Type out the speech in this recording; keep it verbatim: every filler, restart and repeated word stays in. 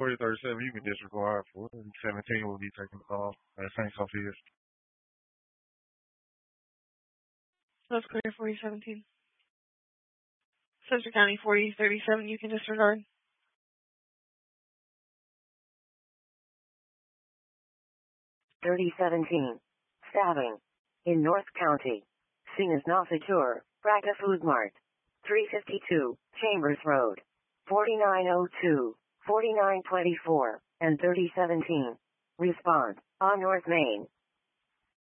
forty thirty-seven, you can disregard. For seventeen will be taken off at Saint Sophia's. That's clear, forty seventeen. Central County, forty thirty-seven, you can disregard. thirty seventeen. Stabbing. In North County. Scene is not secure. Braga Food Mart. three fifty-two, Chambers Road. forty-nine oh two, forty-nine twenty-four, and thirty seventeen. Respond. On North Main.